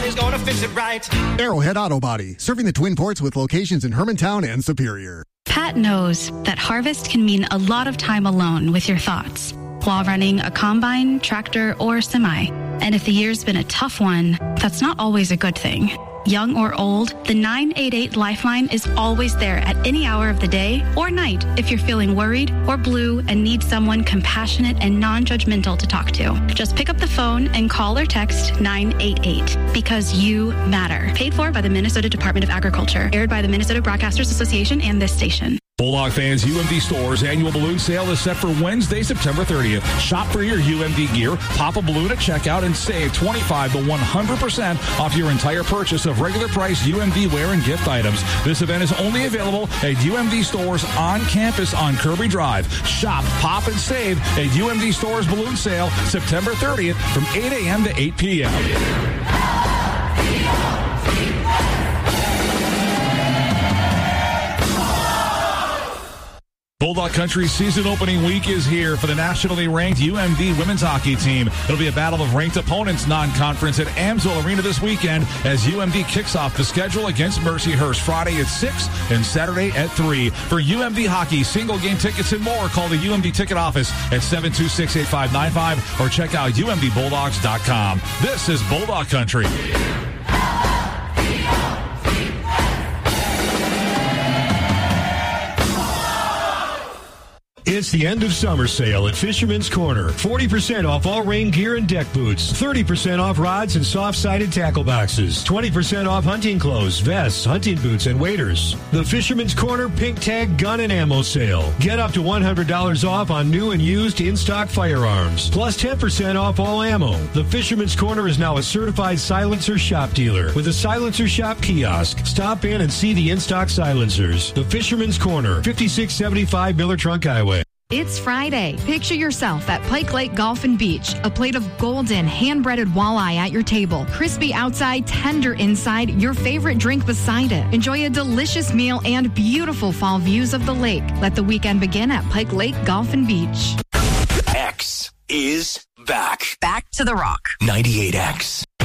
Somebody's gonna fix it right. Arrowhead Auto Body, serving the Twin Ports with locations in Hermantown and Superior. Pat knows that harvest can mean a lot of time alone with your thoughts while running a combine, tractor, or semi. And if the year's been a tough one, that's not always a good thing. Young or old, the 988 Lifeline is always there at any hour of the day or night if you're feeling worried or blue and need someone compassionate and non-judgmental to talk to. Just pick up the phone and call or text 988 because you matter. Paid for by the Minnesota Department of Agriculture. Aired by the Minnesota Broadcasters Association and this station. Bulldog fans, UMD Store's annual balloon sale is set for Wednesday, September 30th. Shop for your UMD gear, pop a balloon at checkout, and save 25 to 100% off your entire purchase of regular price UMD wear and gift items. This event is only available at UMD Stores on campus on Kirby Drive. Shop, pop, and save at UMD Stores balloon sale September 30th from 8 a.m. to 8 p.m. Bulldog Country season opening week is here for the nationally ranked UMD women's hockey team. It'll be a battle of ranked opponents non-conference at Amsoil Arena this weekend as UMD kicks off the schedule against Mercyhurst Friday at 6 and Saturday at 3. For UMD hockey, single game tickets and more, call the UMD ticket office at 726-8595 or check out umdbulldogs.com. This is Bulldog Country. It's the end of summer sale at Fisherman's Corner. 40% off all rain gear and deck boots. 30% off rods and soft-sided tackle boxes. 20% off hunting clothes, vests, hunting boots, and waders. The Fisherman's Corner Pink Tag Gun and Ammo Sale. Get up to $100 off on new and used in-stock firearms. Plus 10% off all ammo. The Fisherman's Corner is now a certified silencer shop dealer with a silencer shop kiosk. Stop in and see the in-stock silencers. The Fisherman's Corner, 5675 Miller Trunk Highway. It's Friday. Picture yourself at Pike Lake Golf and Beach. A plate of golden, hand-breaded walleye at your table. Crispy outside, tender inside, your favorite drink beside it. Enjoy a delicious meal and beautiful fall views of the lake. Let the weekend begin at Pike Lake Golf and Beach. X is back. Back to the Rock. 98X.